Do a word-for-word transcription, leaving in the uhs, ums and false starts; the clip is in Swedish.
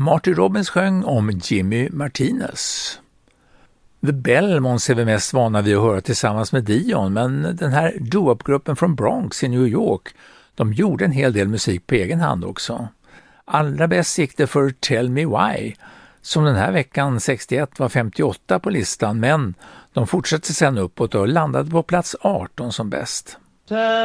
Marty Robbins sjöng om Jimmy Martinez. The Belmonts är vi mest vana vid att höra tillsammans med Dion, men den här doo-wop-gruppen från Bronx i New York, de gjorde en hel del musik på egen hand också. Allra bäst gick det för Tell Me Why, som den här veckan sextioett var femtioåtta på listan, men de fortsatte sen uppåt och landade på plats arton som bäst.